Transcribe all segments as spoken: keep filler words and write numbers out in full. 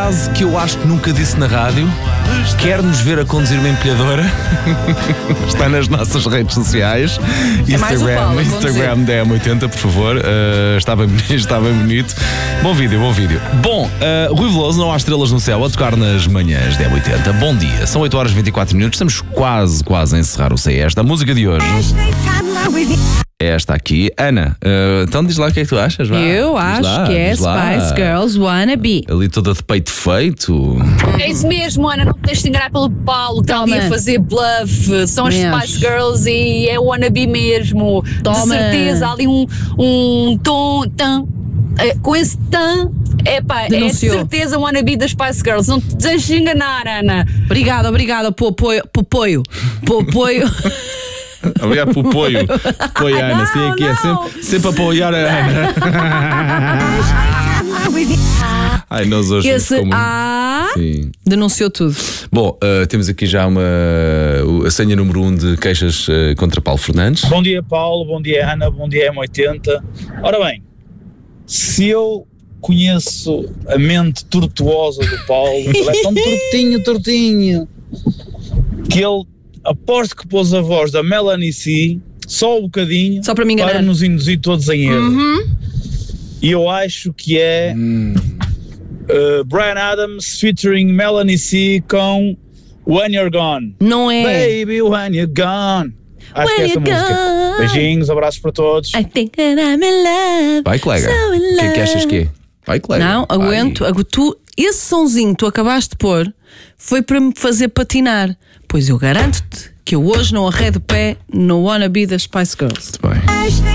frase que eu acho que nunca disse na rádio. Quer-nos ver a conduzir uma empilhadora? Está nas nossas redes sociais. É Instagram, Paulo, Instagram da M oitenta, por favor. Uh, está, bem, está bem bonito. Bom vídeo, bom vídeo. Bom, uh, Rui Veloso, Não Há Estrelas no Céu, a tocar nas manhãs da M oitenta. Bom dia, são oito horas e vinte e quatro minutos. Estamos quase, quase a encerrar o C S. A música de hoje é esta aqui. Ana, uh, então diz lá o que é que tu achas? Vá. Eu Diz acho lá, que é diz lá. Spice Girls Wannabe. Ali toda de peito feito. É isso mesmo, Ana, não te deixes enganar pelo Paulo, que está ali Toma. a fazer bluff. São as Mesmo. Spice Girls e é wannabe mesmo. Toma. De certeza, há ali um, um tom, tam, é, com esse tam, epá, é de Denunciou. certeza um wannabe das Spice Girls. Não te deixes enganar, Ana. Obrigada, obrigada, pô, apoio, pô, apoio, pô, apoio. Obrigado pelo apoio. Apoio a Ana. Sim, aqui é não. sempre, sempre apoiar a Ana. Ai, nós hoje Esse como... A Sim. denunciou tudo. Bom, uh, temos aqui já uma a senha número um de queixas uh, contra Paulo Fernandes. Bom dia, Paulo, bom dia, Ana, bom dia, M oitenta. Ora bem, se eu conheço a mente tortuosa do Paulo, ele é tão tortinho, tortinho, que ele, aposto que pôs a voz da Melanie C, só um bocadinho, Só para me enganar. para nos induzir todos em erro. Uhum. E eu acho que é Hum. uh, Bryan Adams featuring Melanie C com When You're Gone. Não é? Baby, when you're gone. Acho When que é essa you're música. gone. Beijinhos, abraços para todos. I think that I'm in love. Vai, colega. So in O que é que love. achas que é? Vai, colega. Não, Vai. aguento. agu- Tu, esse sonzinho que tu acabaste de pôr foi para me fazer patinar. Pois eu garanto-te que eu hoje não arredo o pé no wannabe das Spice Girls. Muito bem.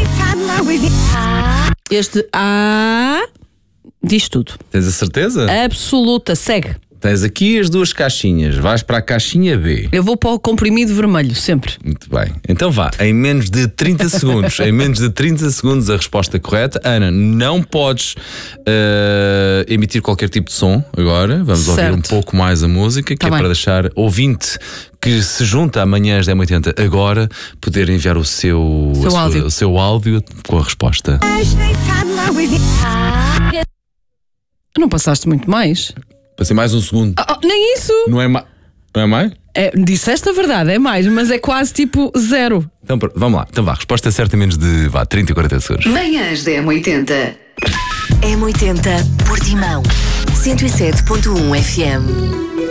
Este A diz tudo. Tens a certeza? Absoluta. Segue. Tens aqui as duas caixinhas. Vais para a caixinha B. Eu vou para o comprimido vermelho, sempre. Muito bem. Então vá, em menos de trinta segundos, em menos de trinta segundos a resposta correta. Ana, não podes uh, emitir qualquer tipo de som agora. Vamos ouvir Certo. um pouco mais a música, que Tá é bem. para deixar ouvinte que se junta amanhã às dez e oitenta agora poder enviar o seu, Seu a sua- áudio. o seu áudio com a resposta. Não passaste muito mais. Passei mais um segundo. Ah, ah, nem isso. Não é, ma não é mais? É, disseste a verdade, é mais, mas é quase tipo zero. Então pr- vamos lá. Então vá, a resposta é certa em menos de vá, trinta e quarenta segundos. Manhãs da M oitenta. M oitenta Portimão. cento e sete ponto um F M.